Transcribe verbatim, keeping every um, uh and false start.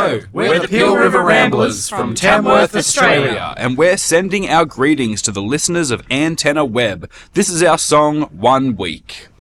Hello, we're the Peel River Ramblers from Tamworth, Australia, and we're sending our greetings to the listeners of Antenna Web. This is our song, One Week.